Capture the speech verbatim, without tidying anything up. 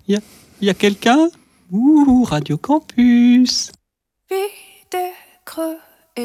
y a, y a quelqu'un? Ouh, Radio Campus. Vie de creux.